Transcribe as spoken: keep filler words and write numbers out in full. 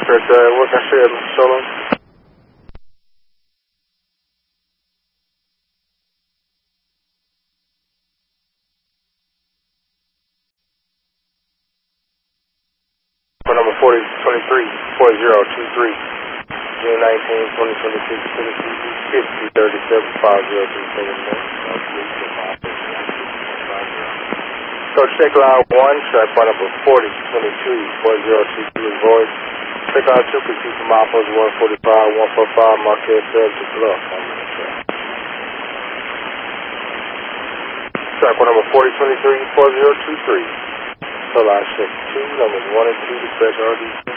But, uh, what can I say, Mister Solo? Number forty twenty-three, four zero two three, June nineteenth, twenty twenty-six, Tennessee, fifty thirty-seven, five zero three seven. Coach, check line one, track point number forty twenty-three, four zero two three, voice. Check line two, proceed from milepost one forty-five, one forty-five, Marquez Service, Bluff. Track point number forty twenty-three, four zero two three. So line six two, numbers one and two, dispatch R D C.